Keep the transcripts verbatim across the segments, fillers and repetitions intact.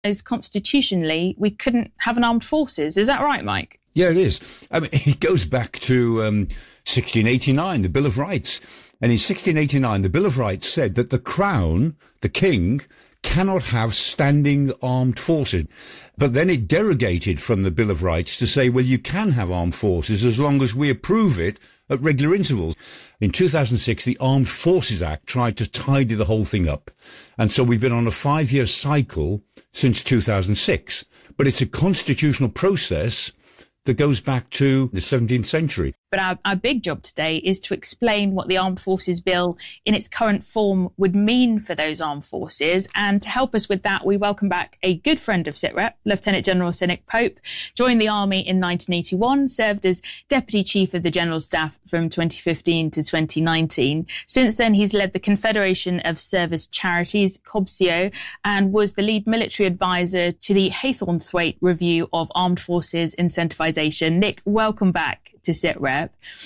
is constitutionally we couldn't have an armed forces. Is that right, Mike? Yeah, it is. I mean, it goes back to um, sixteen eighty-nine, the Bill of Rights. And in sixteen eighty-nine, the Bill of Rights said that the Crown, the King, cannot have standing armed forces. But then it derogated from the Bill of Rights to say, well, you can have armed forces as long as we approve it at regular intervals. In two thousand six, the Armed Forces Act tried to tidy the whole thing up. And so we've been on a five-year cycle since two thousand six. But it's a constitutional process that goes back to the seventeenth century. But our, our big job today is to explain what the Armed Forces Bill in its current form would mean for those armed forces. And to help us with that, we welcome back a good friend of SITREP, Lieutenant General Sir Nick Pope. Joined the Army in nineteen eighty-one, served as Deputy Chief of the General Staff from twenty fifteen to twenty nineteen. Since then, he's led the Confederation of Service Charities, COBSIO, and was the lead military advisor to the Haythornthwaite Review of Armed Forces Incentivisation. Nick, welcome back to SITREP.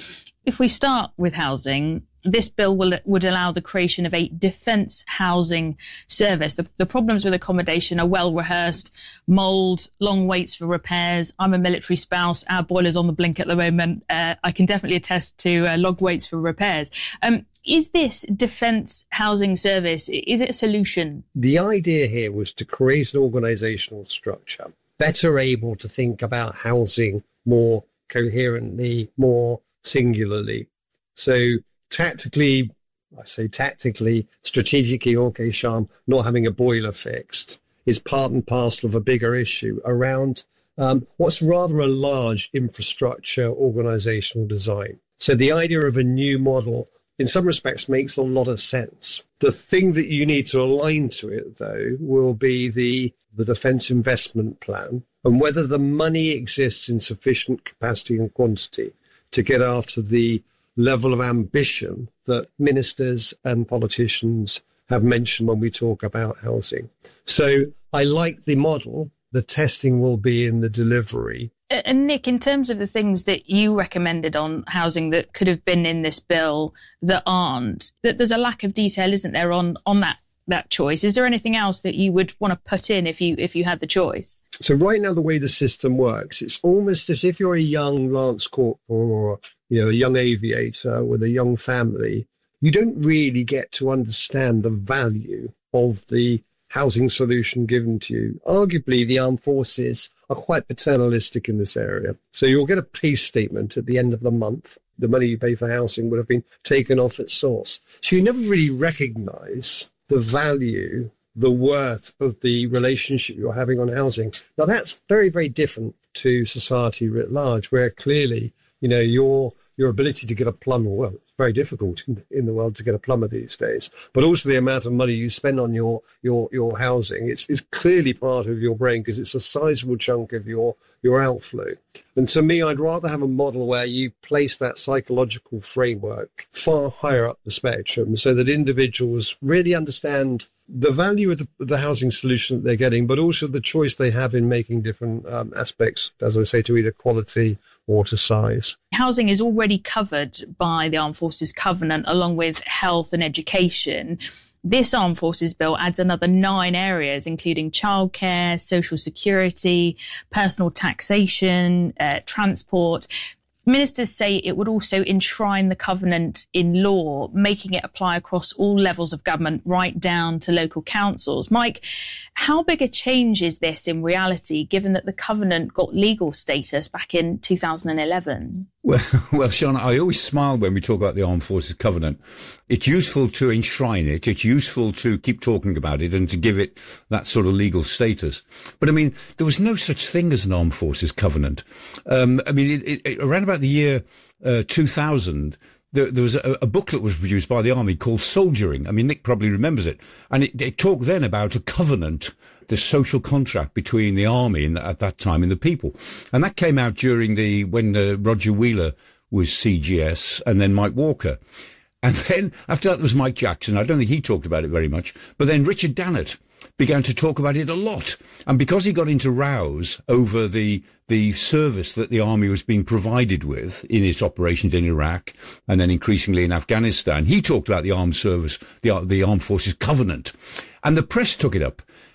If we start with housing, this bill will, would allow the creation of a defence housing service. The, the problems with accommodation are well rehearsed: mould, long waits for repairs. I'm a military spouse. Our boiler's on the blink at the moment. Uh, I can definitely attest to uh, long waits for repairs. Um, is this defence housing service, is it a solution? The idea here was to create an organisational structure better able to think about housing more coherently, more singularly. So tactically, I say tactically, strategically, okay, Sham, not having a boiler fixed is part and parcel of a bigger issue around um, what's rather a large infrastructure organisational design. So the idea of a new model, in some respects, makes a lot of sense. The thing that you need to align to it, though, will be the, the defence investment plan, and whether the money exists in sufficient capacity and quantity to get after the level of ambition that ministers and politicians have mentioned when we talk about housing. So I like the model. The testing will be in the delivery. And Nick, in terms of the things that you recommended on housing that could have been in this bill that aren't, that there's a lack of detail, isn't there, on, on that that choice? Is there anything else that you would want to put in if you if you had the choice? So right now, the way the system works, it's almost as if you're a young lance corporal or, you know, a young aviator with a young family. You don't really get to understand the value of the housing solution given to you. Arguably, the armed forces are quite paternalistic in this area. So you'll get a pay statement at the end of the month. The money you pay for housing would have been taken off at source. So you never really recognise the value, the worth of the relationship you're having on housing. Now, that's very, very different to society writ large, where clearly, you know, your your ability to get a plumber, well, it's very difficult in, in the world to get a plumber these days, but also the amount of money you spend on your your your housing, it's, it's clearly part of your brain because it's a sizable chunk of your your outflow. And to me, I'd rather have a model where you place that psychological framework far higher up the spectrum so that individuals really understand the value of the, the housing solution that they're getting, but also the choice they have in making different um, aspects, as I say, to either quality or to size. Housing is already covered by the Armed Forces Covenant, along with health and education. This Armed Forces Bill adds another nine areas, including childcare, social security, personal taxation, uh, transport. Ministers say it would also enshrine the covenant in law, making it apply across all levels of government, right down to local councils. Mike, how big a change is this in reality, given that the covenant got legal status back in two thousand eleven? Well, well, Sean, I always smile when we talk about the Armed Forces Covenant. It's useful to enshrine it. It's useful to keep talking about it and to give it that sort of legal status. But I mean, there was no such thing as an Armed Forces Covenant. Um, I mean, it, it, around about the year uh, two thousand, there, there was a, a booklet was produced by the Army called Soldiering. I mean, Nick probably remembers it. And it, it talked then about a covenant, the social contract between the Army and, at that time and the people. And that came out during the, when uh, Roger Wheeler was C G S and then Mike Walker. And then after that there was Mike Jackson. I don't think he talked about it very much. But then Richard Dannett began to talk about it a lot. And because he got into rows over the the service that the Army was being provided with in its operations in Iraq and then increasingly in Afghanistan, he talked about the armed service, the, the Armed Forces Covenant. And the press took it up.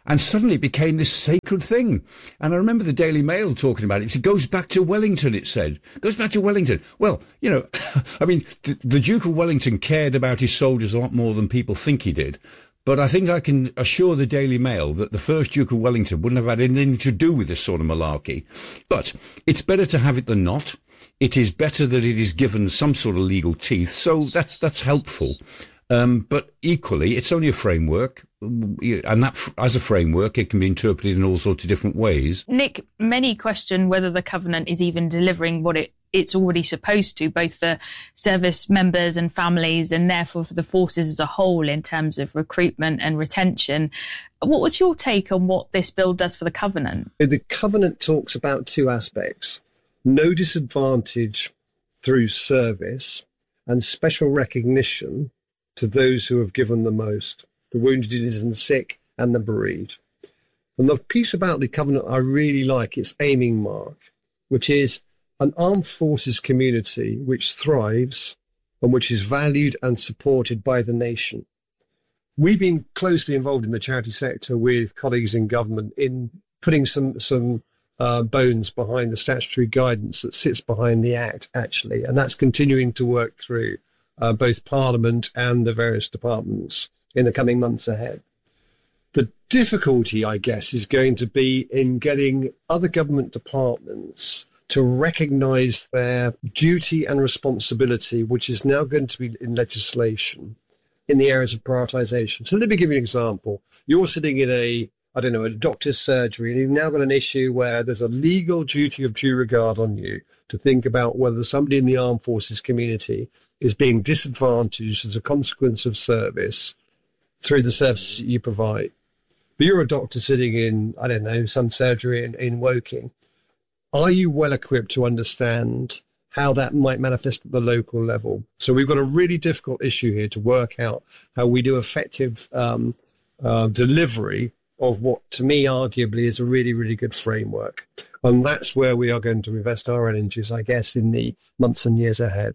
And suddenly it became this sacred thing. And I remember the Daily Mail talking about it. It goes back to Wellington, it said. It goes back to Wellington. Well, you know, I mean, the, the Duke of Wellington cared about his soldiers a lot more than people think he did. But I think I can assure the Daily Mail that the first Duke of Wellington wouldn't have had anything to do with this sort of malarkey. But it's better to have it than not. It is better that it is given some sort of legal teeth. So that's that's helpful. Um, but equally, it's only a framework. And that, as a framework, it can be interpreted in all sorts of different ways. Nick, many question whether the Covenant is even delivering what it it's already supposed to, both for service members and families, and therefore for the forces as a whole in terms of recruitment and retention. What was your take on what this bill does for the Covenant? The Covenant talks about two aspects: no disadvantage through service and special recognition to those who have given the most, the wounded and sick and the bereaved. And the piece about the Covenant I really like, its aiming mark, which is an armed forces community which thrives and which is valued and supported by the nation. We've been closely involved in the charity sector with colleagues in government in putting some some uh, bones behind the statutory guidance that sits behind the Act, actually, and that's continuing to work through uh, both Parliament and the various departments in the coming months ahead. The difficulty, I guess, is going to be in getting other government departments to recognise their duty and responsibility, which is now going to be in legislation, in the areas of prioritisation. So let me give you an example. You're sitting in a, I don't know, a doctor's surgery, and you've now got an issue where there's a legal duty of due regard on you to think about whether somebody in the armed forces community is being disadvantaged as a consequence of service through the services you provide. But you're a doctor sitting in, I don't know, some surgery in, in Woking. Are you well equipped to understand how that might manifest at the local level? So we've got a really difficult issue here to work out how we do effective um, uh, delivery of what, to me, arguably is a really, really good framework. And that's where we are going to invest our energies, I guess, in the months and years ahead.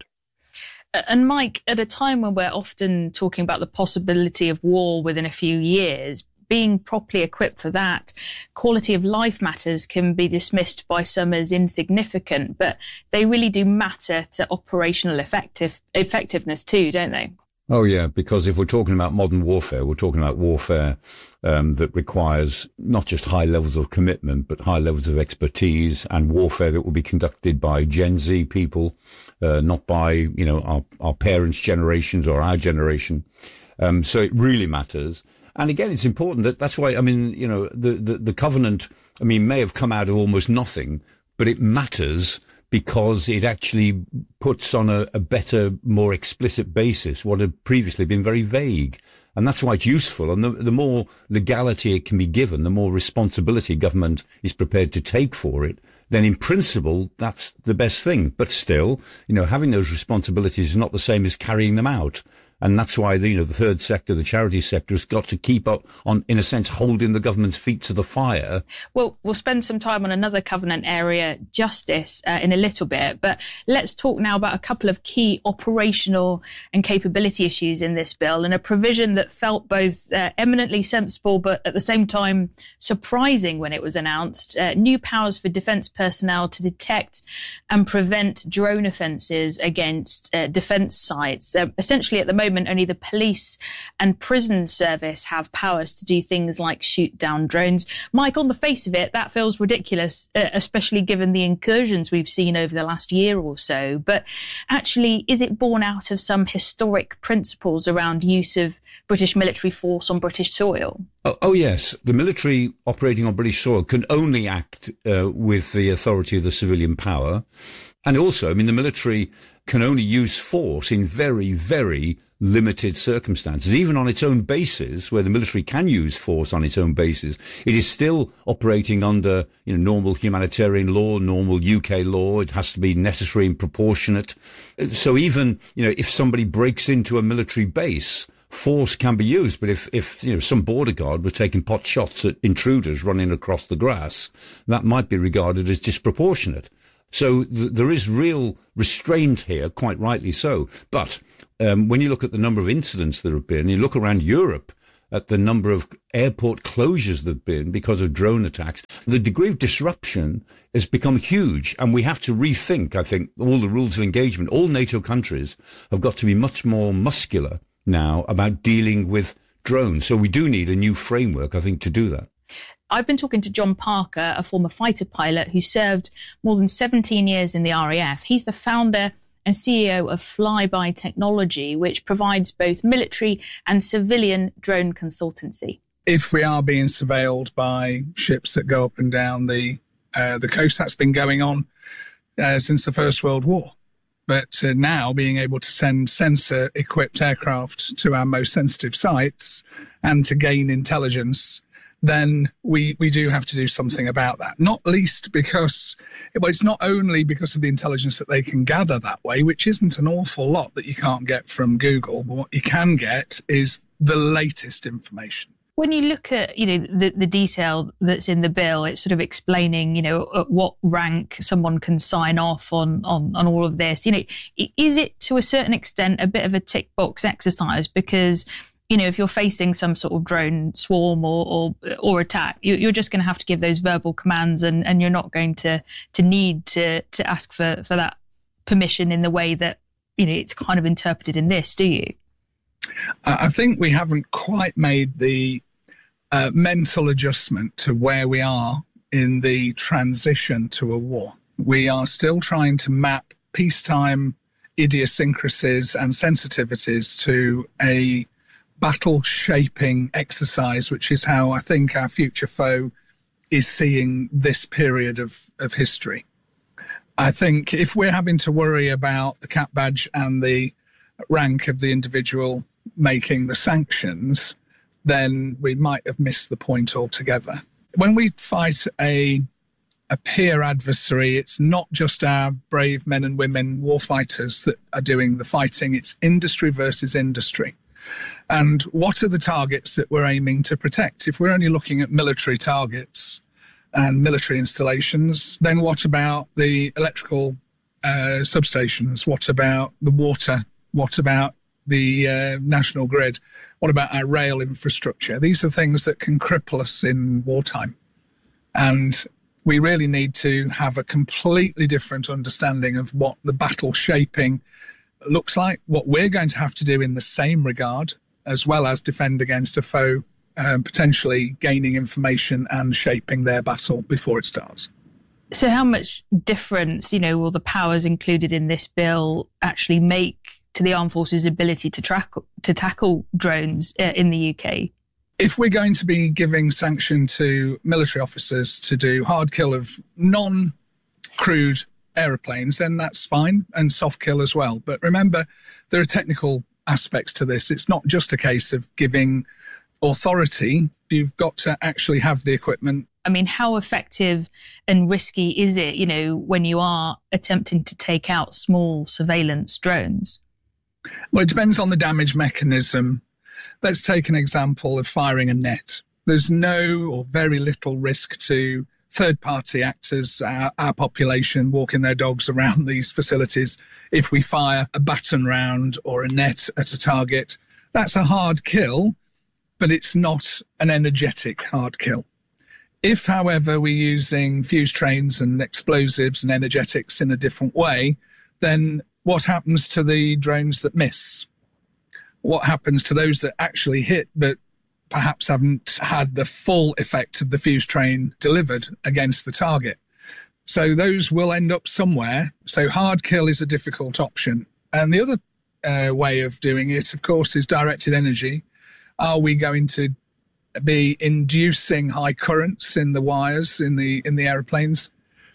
And Mike, at a time when we're often talking about the possibility of war within a few years, being properly equipped for that, quality of life matters can be dismissed by some as insignificant, but they really do matter to operational effective effectiveness too, don't they? Oh, yeah, because if we're talking about modern warfare, we're talking about warfare um, that requires not just high levels of commitment, but high levels of expertise, and warfare that will be conducted by Gen Z people, uh, not by, you know, our, our parents' generations or our generation. Um, so it really matters. And again, it's important that that's why, I mean, you know, the, the, the Covenant, I mean, may have come out of almost nothing, but it matters because it actually puts on a, a better, more explicit basis what had previously been very vague. And that's why it's useful. And the, the more legality it can be given, the more responsibility government is prepared to take for it, then in principle, that's the best thing. But still, you know, having those responsibilities is not the same as carrying them out. And that's why, the, you know, the third sector, the charity sector, has got to keep up on, in a sense, holding the government's feet to the fire. Well, we'll spend some time on another Covenant area, justice, uh, in a little bit. But let's talk now about a couple of key operational and capability issues in this bill, and a provision that felt both uh, eminently sensible, but at the same time surprising when it was announced. Uh, new powers for defence personnel to detect and prevent drone offences against uh, defence sites. Uh, essentially, at the moment, only the police and prison service have powers to do things like shoot down drones. Mike, on the face of it, that feels ridiculous, uh, especially given the incursions we've seen over the last year or so. But actually, is it born out of some historic principles around use of British military force on British soil? Oh, oh yes. The military operating on British soil can only act uh, with the authority of the civilian power. And also, I mean, the military can only use force in very, very limited circumstances. Even on its own bases, where the military can use force on its own bases, it is still operating under, you know, normal humanitarian law, normal U K law. It has to be necessary and proportionate. So even, you know, if somebody breaks into a military base, force can be used. But if, if, you know, some border guard was taking pot shots at intruders running across the grass, that might be regarded as disproportionate. So th- there is real restraint here, quite rightly so. But um, when you look at the number of incidents that have been, you look around Europe, at the number of airport closures there have been because of drone attacks. The degree of disruption has become huge, and we have to rethink, I think, all the rules of engagement. All NATO countries have got to be much more muscular now about dealing with drones. So we do need a new framework, I think, to do that. I've been talking to John Parker, a former fighter pilot who served more than seventeen years in the R A F. He's the founder and C E O of Flyby Technology, which provides both military and civilian drone consultancy. If we are being surveilled by ships that go up and down the uh, the coast, that's been going on uh, since the First World War. But uh, now being able to send sensor-equipped aircraft to our most sensitive sites and to gain intelligence, then we, we do have to do something about that. Not least because, well, it's not only because of the intelligence that they can gather that way, which isn't an awful lot that you can't get from Google, but what you can get is the latest information. When you look at, you know, the, the detail that's in the bill, it's sort of explaining, you know, at what rank someone can sign off on, on, on all of this. You know, is it to a certain extent a bit of a tick box exercise? Because, you know, if you're facing some sort of drone swarm or or, or attack, you, you're just going to have to give those verbal commands, and, and you're not going to to need to to ask for, for that permission in the way that, you know, it's kind of interpreted in this, do you? I think we haven't quite made the uh, mental adjustment to where we are in the transition to a war. We are still trying to map peacetime idiosyncrasies and sensitivities to a battle-shaping exercise, which is how I think our future foe is seeing this period of, of history. I think if we're having to worry about the cap badge and the rank of the individual making the sanctions, then we might have missed the point altogether. When we fight a a peer adversary, it's not just our brave men and women warfighters that are doing the fighting, it's industry versus industry. And what are the targets that we're aiming to protect? If we're only looking at military targets and military installations, then what about the electrical uh, substations? What about the water? What about the uh, national grid? What about our rail infrastructure? These are things that can cripple us in wartime. And we really need to have a completely different understanding of what the battle shaping looks like, what we're going to have to do in the same regard, as well as defend against a foe um, potentially gaining information and shaping their battle before it starts. So how much difference, you know, will the powers included in this bill actually make to the armed forces' ability to track to tackle drones uh, in the U K? If we're going to be giving sanction to military officers to do hard kill of non-crewed aeroplanes, then that's fine, and soft kill as well. But remember, there are technical aspects to this. It's not just a case of giving authority. You've got to actually have the equipment. I mean, how effective and risky is it, you know, when you are attempting to take out small surveillance drones? Well, it depends on the damage mechanism. Let's take an example of firing a net. There's no or very little risk to third-party actors, our, our population, walking their dogs around these facilities. If we fire a baton round or a net at a target, that's a hard kill, but it's not an energetic hard kill. If, however, we're using fuse trains and explosives and energetics in a different way, then what happens to the drones that miss? What happens to those that actually hit but perhaps haven't had the full effect of the fuse train delivered against the target? So those will end up somewhere. So hard kill is a difficult option. And the other uh, way of doing it, of course, is directed energy. Are we going to be inducing high currents in the wires in the in the aeroplanes?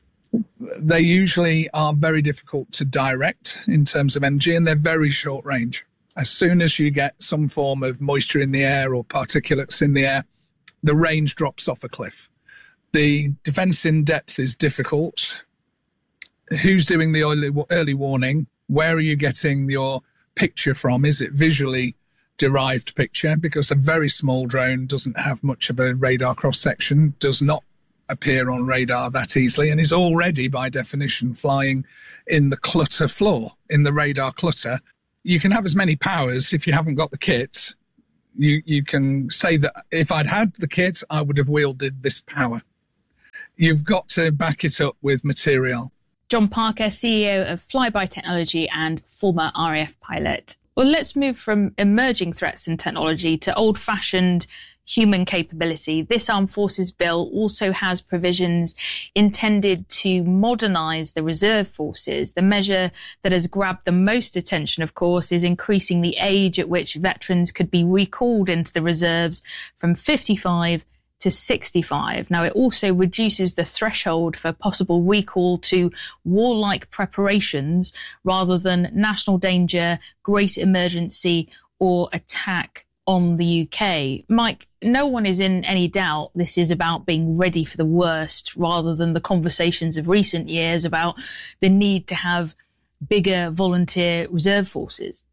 They usually are very difficult to direct in terms of energy, and they're very short range. As soon as you get some form of moisture in the air or particulates in the air, the range drops off a cliff. The defense in depth is difficult. Who's doing the early, early warning? Where are you getting your picture from? Is it visually derived picture? Because a very small drone doesn't have much of a radar cross-section, does not appear on radar that easily, and is already, by definition, flying in the clutter floor, in the radar clutter. You can have as many powers if you haven't got the kit. You, you can say that if I'd had the kit, I would have wielded this power. You've got to back it up with material. John Parker, C E O of Flyby Technology and former R A F pilot. Well, let's move from emerging threats and technology to old-fashioned human capability. This Armed Forces Bill also has provisions intended to modernise the reserve forces. The measure that has grabbed the most attention, of course, is increasing the age at which veterans could be recalled into the reserves from fifty-five to sixty-five. Now, it also reduces the threshold for possible recall to warlike preparations rather than national danger, great emergency or attack on the U K. Mike, no one is in any doubt this is about being ready for the worst rather than the conversations of recent years about the need to have bigger volunteer reserve forces.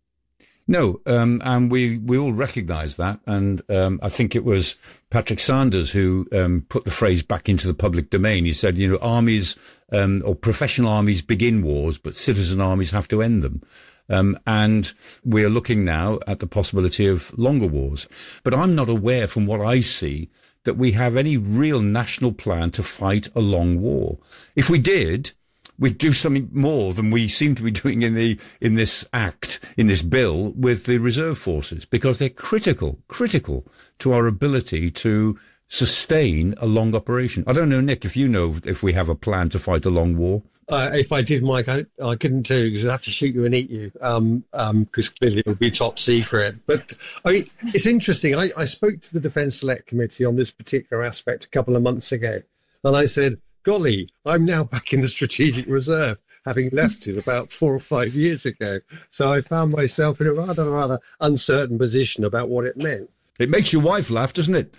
No, um, and we, we all recognise that. And um, I think it was Patrick Sanders who um, put the phrase back into the public domain. He said, you know, armies um, or professional armies begin wars, but citizen armies have to end them. Um, and we are looking now at the possibility of longer wars. But I'm not aware from what I see that we have any real national plan to fight a long war. If we did, we'd do something more than we seem to be doing in the in this act, in this bill, with the reserve forces, because they're critical, critical to our ability to sustain a long operation. I don't know, Nick, if you know if we have a plan to fight a long war. Uh, if I did, Mike, I, I couldn't tell you because I'd have to shoot you and eat you, um, um, because clearly it would be top secret. But I mean, it's interesting. I, I spoke to the Defence Select Committee on this particular aspect a couple of months ago, and I said, golly, I'm now back in the Strategic Reserve, having left it about four or five years ago. So I found myself in a rather, rather uncertain position about what it meant. It makes your wife laugh, doesn't it?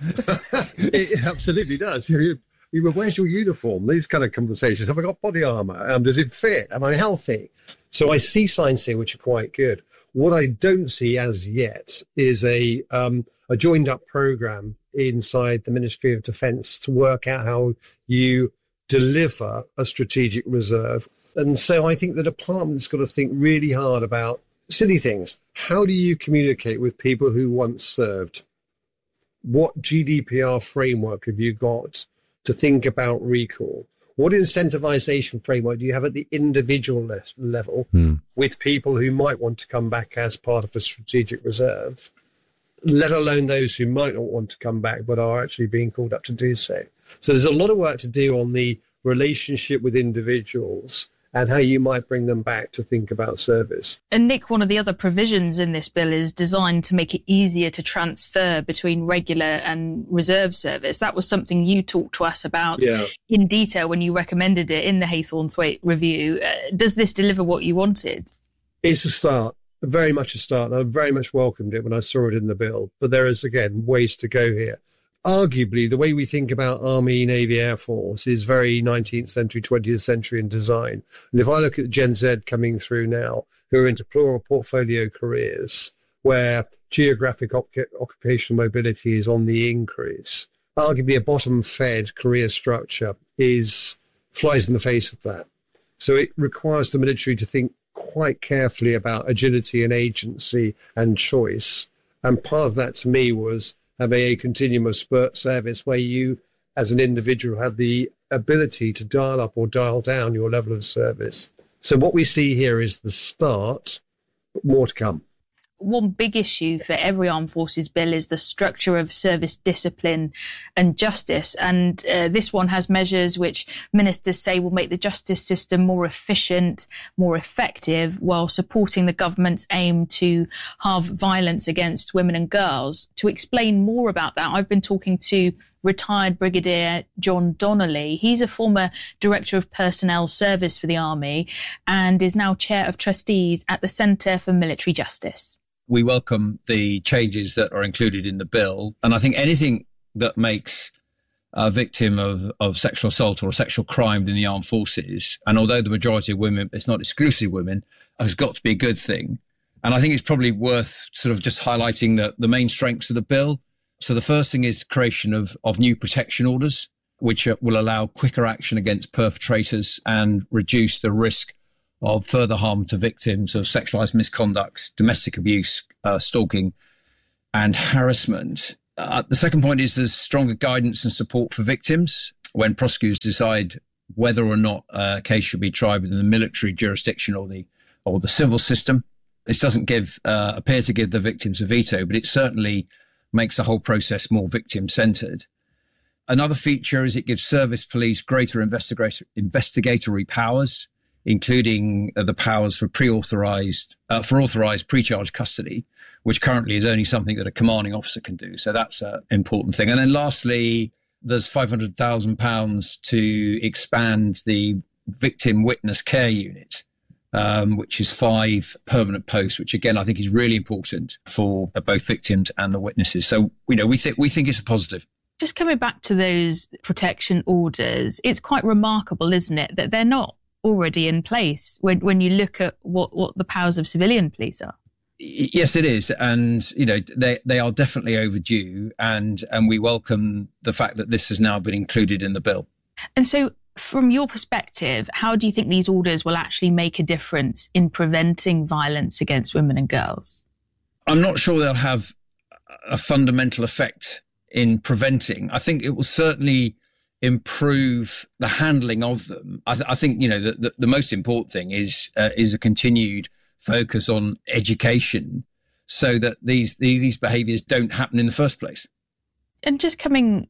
It absolutely does. You, you, where's your uniform? These kind of conversations. Have I got body armour? Um, does it fit? Am I healthy? So I see signs here which are quite good. What I don't see as yet is a um, a joined-up programme inside the Ministry of Defence to work out how you deliver a strategic reserve. And so I think the department's got to think really hard about silly things. How do you communicate with people who once served? What G D P R framework have you got to think about recall? What incentivization framework do you have at the individual le- level mm. with people who might want to come back as part of a strategic reserve, let alone those who might not want to come back but are actually being called up to do so? So there's a lot of work to do on the relationship with individuals and how you might bring them back to think about service. And Nick, one of the other provisions in this bill is designed to make it easier to transfer between regular and reserve service. That was something you talked to us about yeah. in detail when you recommended it in the Haythornthwaite review. Uh, does this deliver what you wanted? It's a start, very much a start. I very much welcomed it when I saw it in the bill. But there is, again, ways to go here. Arguably, the way we think about Army, Navy, Air Force is very nineteenth century, twentieth century in design. And if I look at Gen Z coming through now, who are into plural portfolio careers, where geographic op- occupational mobility is on the increase, arguably a bottom-fed career structure is flies in the face of that. So it requires the military to think quite carefully about agility and agency and choice. And part of that, to me, was having a continuum of spurt service where you, as an individual, have the ability to dial up or dial down your level of service. So what we see here is the start, but more to come. One big issue for every armed forces bill is the structure of service discipline and justice. And uh, this one has measures which ministers say will make the justice system more efficient, more effective, while supporting the government's aim to halve violence against women and girls. To explain more about that, I've been talking to retired Brigadier John Donnelly. He's a former Director of Personnel Service for the Army and is now Chair of Trustees at the Centre for Military Justice. We welcome the changes that are included in the bill. And I think anything that makes a victim of, of sexual assault or sexual crime in the armed forces, and although the majority of women, it's not exclusively women, has got to be a good thing. And I think it's probably worth sort of just highlighting the, the main strengths of the bill. So the first thing is creation of, of new protection orders, which will allow quicker action against perpetrators and reduce the risk of further harm to victims of sexualised misconduct, domestic abuse, uh, stalking, and harassment. Uh, the second point is there's stronger guidance and support for victims when prosecutors decide whether or not a case should be tried within the military jurisdiction or the or the civil system. This doesn't give uh, appear to give the victims a veto, but it certainly makes the whole process more victim-centred. Another feature is it gives service police greater investigator, investigatory powers, including uh, the powers for pre-authorised, uh, for authorised pre-charge custody, which currently is only something that a commanding officer can do. So that's an important thing. And then lastly, there's five hundred thousand pounds to expand the victim witness care unit, um, which is five permanent posts, which again, I think is really important for both victims and the witnesses. So, you know, we think, we think it's a positive. Just coming back to those protection orders, it's quite remarkable, isn't it, that they're not already in place when, when you look at what, what the powers of civilian police are. Yes, it is. And, you know, they, they are definitely overdue. And, and we welcome the fact that this has now been included in the bill. And so from your perspective, how do you think these orders will actually make a difference in preventing violence against women and girls? I'm not sure they'll have a fundamental effect in preventing. I think it will certainly improve the handling of them. I, th- I think, you know, the, the, the most important thing is uh, is a continued focus on education so that these these behaviours don't happen in the first place. And just coming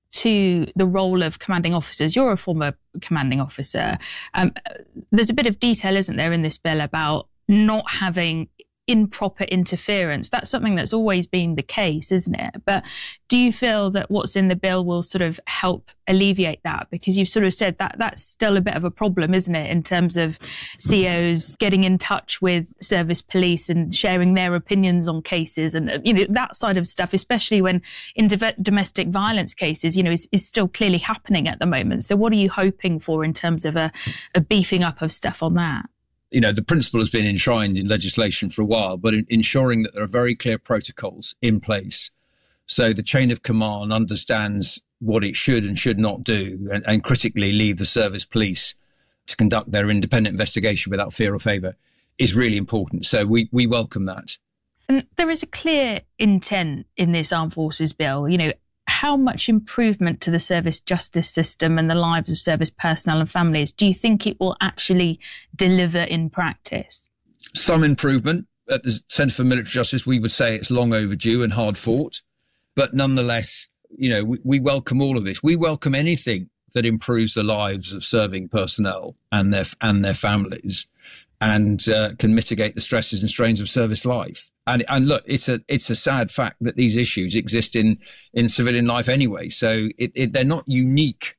to the role of commanding officers, you're a former commanding officer. Um, there's a bit of detail, isn't there, in this bill about not having improper interference. That's something that's always been the case, isn't it? But do you feel that what's in the bill will sort of help alleviate that? Because you've sort of said that that's still a bit of a problem, isn't it, in terms of C Os getting in touch with service police and sharing their opinions on cases and, you know, that side of stuff, especially when in de- domestic violence cases, you know, is, is still clearly happening at the moment. So what are you hoping for in terms of a, a beefing up of stuff on that? You know, the principle has been enshrined in legislation for a while, but in ensuring that there are very clear protocols in place so the chain of command understands what it should and should not do, and, and critically leave the service police to conduct their independent investigation without fear or favour is really important. So we, we welcome that. And there is a clear intent in this Armed Forces Bill. You know, how much improvement to the service justice system and the lives of service personnel and families do you think it will actually deliver in practice? Some improvement. At the Centre for Military Justice, we would say it's long overdue and hard fought. But nonetheless, you know, we, we welcome all of this. We welcome anything that improves the lives of serving personnel and their and their families, and uh, can mitigate the stresses and strains of service life. And, and look, it's a it's a sad fact that these issues exist in, in civilian life anyway. So it, it, they're not unique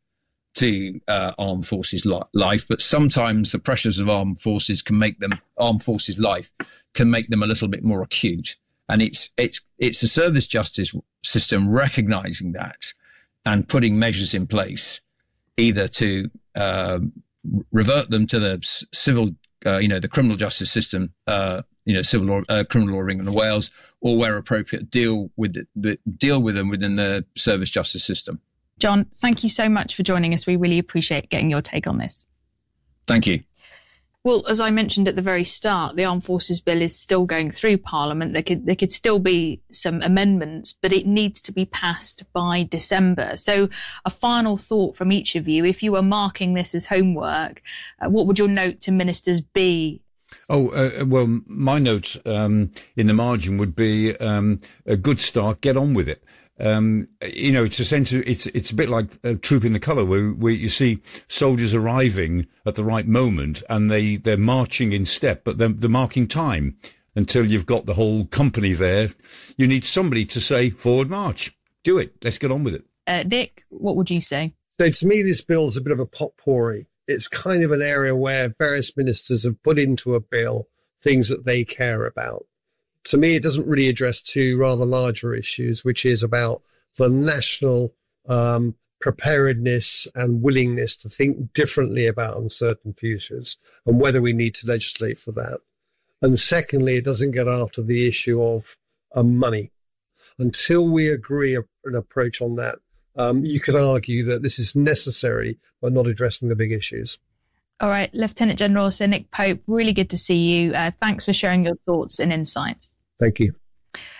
to uh, armed forces li- life, but sometimes the pressures of armed forces can make them armed forces life can make them a little bit more acute. And it's it's it's the service justice system recognizing that and putting measures in place, either to uh, revert them to the civil. Uh, you know, the criminal justice system, uh, you know, civil law, uh, criminal law of England and Wales, or where appropriate, deal with the, the, deal with them within the service justice system. John, thank you so much for joining us. We really appreciate getting your take on this. Thank you. Well, as I mentioned at the very start, the Armed Forces Bill is still going through Parliament. There could there could still be some amendments, but it needs to be passed by December. So a final thought from each of you. If you were marking this as homework, uh, what would your note to ministers be? Oh, uh, well, my note um, in the margin would be um, a good start, get on with it. Um, you know, it's a sense of, it's, it's a bit like a Troop in the Colour where, where you see soldiers arriving at the right moment and they, they're marching in step, but they're, they're marking time until you've got the whole company there. You need somebody to say, forward march, do it. Let's get on with it. Uh, Nick, what would you say? So to me, this bill's a bit of a potpourri. It's kind of an area where various ministers have put into a bill things that they care about. To me, it doesn't really address two rather larger issues, which is about the national um, preparedness and willingness to think differently about uncertain futures and whether we need to legislate for that. And secondly, it doesn't get after the issue of uh, money. Until we agree a, an approach on that, um, you could argue that this is necessary, but not addressing the big issues. All right, Lieutenant General Sir Nick Pope, really good to see you. Uh, thanks for sharing your thoughts and insights. Thank you.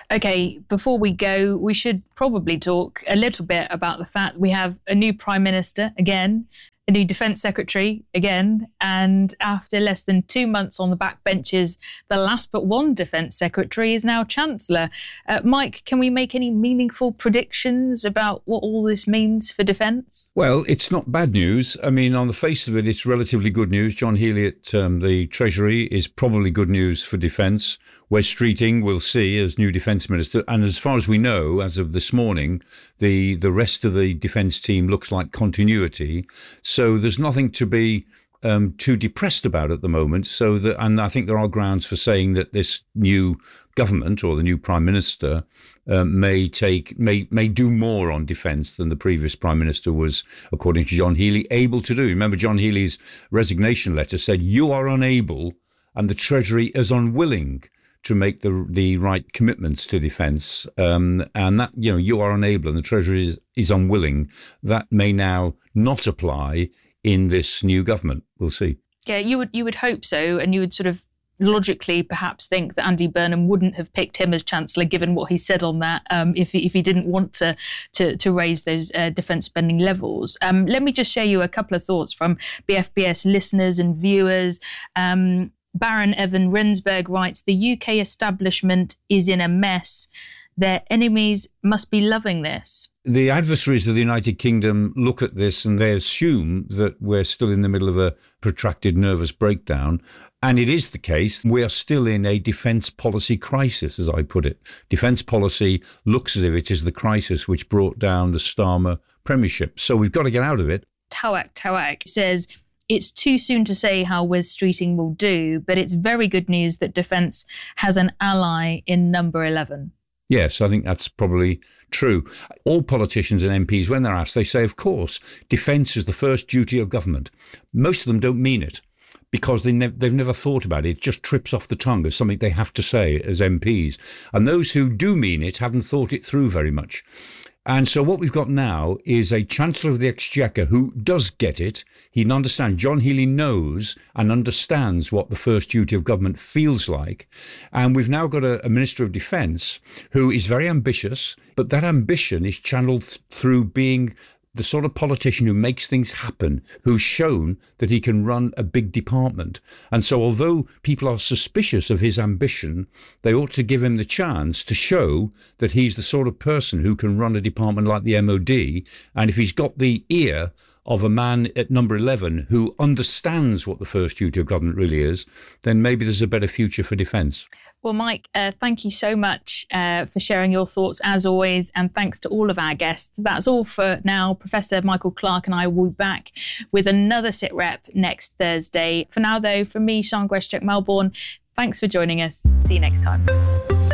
OK, before we go, we should probably talk a little bit about the fact we have a new Prime Minister again, a new Defence Secretary again, and after less than two months on the backbenches, the last but one Defence Secretary is now Chancellor. Uh, Mike, can we make any meaningful predictions about what all this means for defence? Well, it's not bad news. I mean, on the face of it, it's relatively good news. John Healey at um, the Treasury is probably good news for defence. Wes Streeting, we'll see, as new Defence Minister. And as far as we know, as of this morning, the, the rest of the defence team looks like continuity. So there's nothing to be um, too depressed about at the moment. So that, and I think there are grounds for saying that this new government or the new Prime Minister uh, may take may may do more on defence than the previous Prime Minister was, according to John Healey, able to do. Remember, John Healey's resignation letter said, you are unable and the Treasury is unwilling to make the the right commitments to defence, um, and that, you know, you are unable and the Treasury is, is unwilling. That may now not apply in this new government. We'll see. Yeah, you would you would hope so, and you would sort of logically perhaps think that Andy Burnham wouldn't have picked him as Chancellor, given what he said on that, um, if he, if he didn't want to to, to raise those uh, defence spending levels. Um, let me just share you a couple of thoughts from B F B S listeners and viewers. Um, Baron Evan Rensberg writes, the U K establishment is in a mess. Their enemies must be loving this. The adversaries of the United Kingdom look at this and they assume that we're still in the middle of a protracted nervous breakdown. And it is the case. We are still in a defence policy crisis, as I put it. Defence policy looks as if it is the crisis which brought down the Starmer premiership. So we've got to get out of it. Tawak Tawak says, it's too soon to say how Wes Streeting will do, but it's very good news that defence has an ally in number eleven. Yes, I think that's probably true. All politicians and M Ps, when they're asked, they say, of course, defence is the first duty of government. Most of them don't mean it because they nev- they've never thought about it. It just trips off the tongue as something they have to say as M Ps. And those who do mean it haven't thought it through very much. And so what we've got now is a Chancellor of the Exchequer who does get it. He understands. John Healey knows and understands what the first duty of government feels like. And we've now got a, a Minister of Defence who is very ambitious, but that ambition is channeled th- through being the sort of politician who makes things happen, who's shown that he can run a big department. And so although people are suspicious of his ambition, they ought to give him the chance to show that he's the sort of person who can run a department like the M O D. And if he's got the ear of a man at number eleven who understands what the first duty of government really is, then maybe there's a better future for defence. Well, Mike, uh, thank you so much uh, for sharing your thoughts, as always, and thanks to all of our guests. That's all for now. Professor Michael Clarke and I will be back with another SitRep next Thursday. For now, though, from me, Sian Gwestchuk Melbourne, thanks for joining us. See you next time.